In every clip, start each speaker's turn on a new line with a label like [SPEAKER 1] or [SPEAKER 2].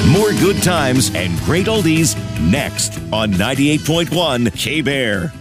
[SPEAKER 1] More good times and great oldies next on 98.1 K-Bear.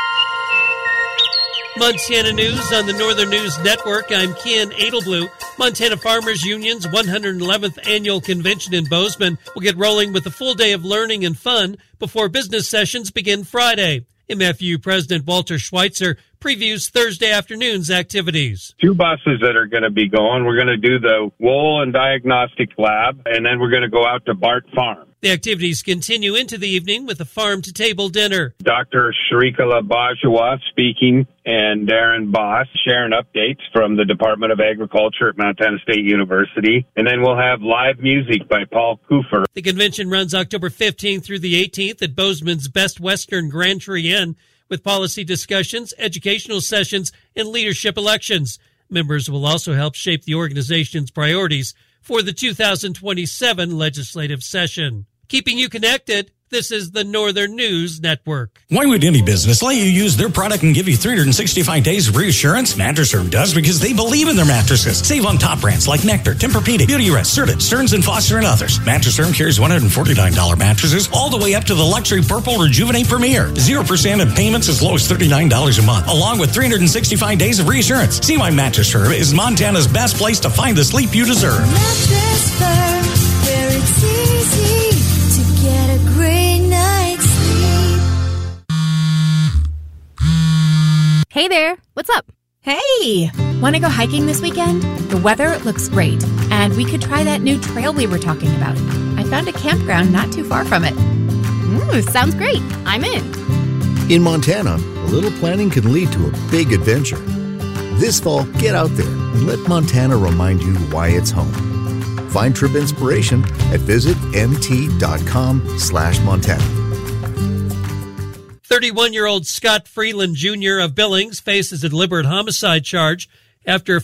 [SPEAKER 2] Montana News on the Northern News Network. I'm Ken Edelblue. Montana Farmers Union's 111th Annual Convention in Bozeman will get rolling with a full day of learning and fun before business sessions begin Friday. MFU President Walter Schweitzer previews Thursday afternoon's activities.
[SPEAKER 3] 2 buses that are going to be going. We're going to do the wool and diagnostic lab, and then we're going to go out to Bart Farm.
[SPEAKER 2] The activities continue into the evening with a farm-to-table dinner.
[SPEAKER 3] Dr. Sharika Bajwa speaking, and Darren Boss sharing updates from the Department of Agriculture at Montana State University. And then we'll have live music by Paul Kufer.
[SPEAKER 2] The convention runs October 15th through the 18th at Bozeman's Best Western Grand Tree Inn, with policy discussions, educational sessions, and leadership elections. Members will also help shape the organization's priorities for the 2027 legislative session. Keeping you connected, this is the Northern News Network.
[SPEAKER 4] Why would any business let you use their product and give you 365 days of reassurance? Mattress Firm does, because they believe in their mattresses. Save on top brands like Nectar, Tempur-Pedic, Beautyrest, Serta, Stearns & Foster, and others. Mattress Firm carries $149 mattresses all the way up to the luxury Purple Rejuvenate Premier. 0% in payments as low as $39 a month, along with 365 days of reassurance. See why Mattress Firm is Montana's best place to find the sleep you deserve.
[SPEAKER 5] Mattress Firm, where it's easy to get a great night's sleep.
[SPEAKER 6] Hey there, what's up?
[SPEAKER 7] Hey!
[SPEAKER 6] Want to go hiking this weekend? The weather looks great, and we could try that new trail we were talking about. I found a campground not too far from it. Sounds great. I'm in.
[SPEAKER 8] In Montana, a little planning can lead to a big adventure. This fall, get out there and let Montana remind you why it's home. Find trip inspiration at visitmt.com/Montana.
[SPEAKER 2] 31-year-old Scott Freeland Jr. of Billings faces a deliberate homicide charge after